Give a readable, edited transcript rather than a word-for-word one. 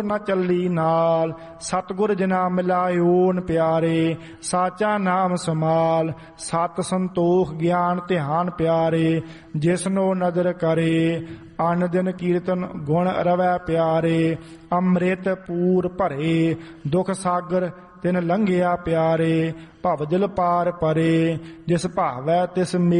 ਨਾ ਚੱਲੀ ਨਾਲ। ਸਤਿਗੁਰ ਜਿਨਾ ਮਿਲਾਇਓਨ ਪਿਆਰੇ, ਸਾਚਾ ਨਾਮ ਸਮਾਲ। ਸਤ ਸੰਤੋਖ ਗਿਆਨ ਧਿਆਨ ਪਿਆਰੇ, ਜਿਸਨੋ ਨਦਰ ਕਰੇ। ਅਨ ਦਿਨ ਕੀਰਤਨ ਗੁਣ ਰਵੈ ਪਿਆਰੇ, ਅੰਮ੍ਰਿਤ ਪੂਰ ਭਰੇ। ਦੁਖ ਸਾਗਰ ਤਿਨ ਲੰਘਿਆ ਪਿਆਰੇ, ਭਵ ਜਲ ਪਾਰ ਪਰੇ। ਜਿਸ ਭਾਵੈ ਤਿਸ